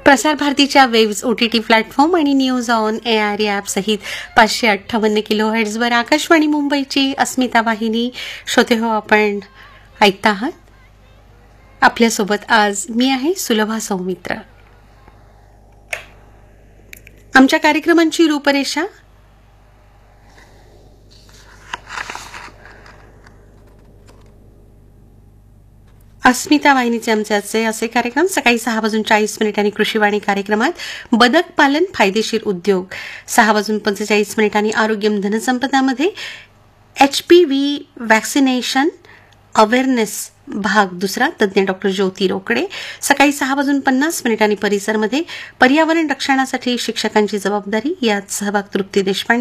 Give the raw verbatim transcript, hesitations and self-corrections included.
प्रसार भारतीच्या waves OTT platform आणि news on A R app सहित पाचशे अठ्ठावन्न किलो हर्ट्झवर आकाशवाणी मुंबईची अस्मिता वाहिनी श्रोते हो आपण ऐकता आहात. आपल्यासोबत आज मी आहे सुलभा सौमित्र. आमच्या कार्यक्रमांची रूपरेषा अस्मिता वाहिनीचे आमचे आजचे असे कार्यक्रम सकाळी सहा वाजून चाळीस मिनिटांनी कृषीवाणी कार्यक्रमात बदक पालन फायदेशीर उद्योग, सहा वाजून पंचेचाळीस मिनिटांनी आरोग्यम धनसंपदामध्ये H P V vaccination awareness भाग दुसरा तज्ज्ञ डॉक्टर ज्योती रोकडे, सकाळी सहा वाजून पन्नास मिनिटांनी परिसरमध्ये पर्यावरण रक्षणासाठी शिक्षकांची जबाबदारी यात सहभाग तृप्ती देशपांडे